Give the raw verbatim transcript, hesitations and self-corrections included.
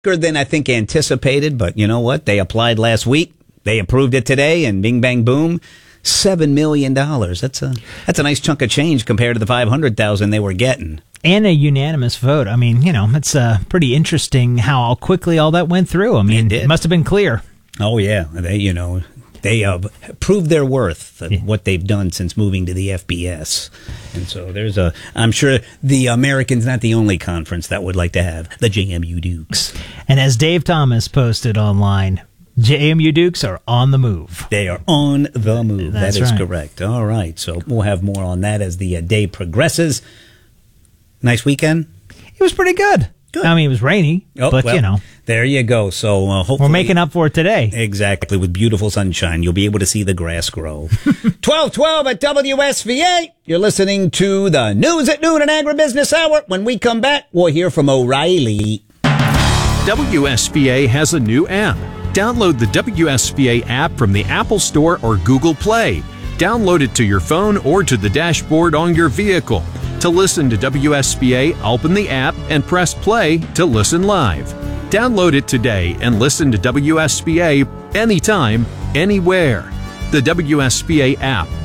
than I think anticipated, but you know what? They applied last week. They approved it today, and bing, bang, boom, seven million dollars. That's a that's a nice chunk of change compared to the five hundred thousand dollars they were getting. And a unanimous vote. I mean, you know, it's uh, pretty interesting how quickly all that went through. I mean, it, it must have been clear. Oh, yeah. They, you know, they uh, proved their worth of yeah. what they've done since moving to the F B S. And so there's a, I'm sure the American's not the only conference that would like to have the J M U Dukes. And as Dave Thomas posted online, J M U Dukes are on the move. They are on the move. That's that is right. correct. All right. So we'll have more on that as the uh, day progresses. Nice weekend? It was pretty good. Good. I mean, it was rainy, oh, but, well, you know. There you go. So uh, hopefully... We're making up for it today. Exactly. With beautiful sunshine. You'll be able to see the grass grow. twelve twelve at W S V A. You're listening to the News at Noon and Agribusiness Hour. When we come back, we'll hear from O'Reilly. W S V A has a new app. Download the W S V A app from the Apple Store or Google Play. Download it to your phone or to the dashboard on your vehicle. To listen to W S V A, open the app and press play to listen live. Download it today and listen to W S V A anytime, anywhere. The W S V A app